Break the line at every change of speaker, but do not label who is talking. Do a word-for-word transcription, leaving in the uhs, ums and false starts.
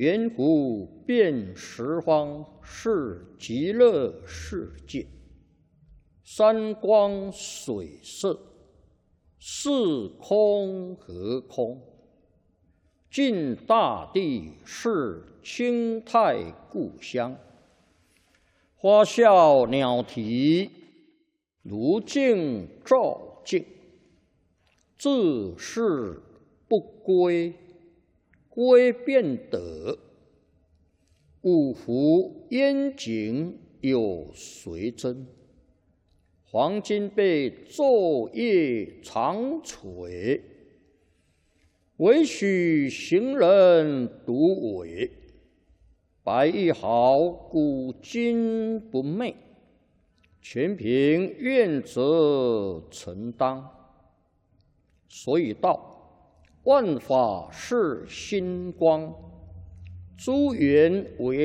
圆湖遍十方是极乐世界，山光水色，是空和空。尽大地是清泰故乡，花笑鸟啼，如镜照镜。自是不归，归便得。五湖烟景有谁真？黄金被昼夜长垂，唯许行人独伟。白玉毫古今不昧，全凭愿者承当。所以道，万法是心光，诸缘为